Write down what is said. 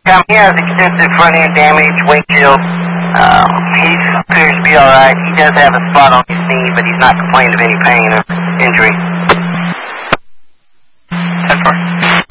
He has extensive front end damage, windshield. He appears to be alright. He does have a spot on his knee, but he's not complaining of any pain or injury.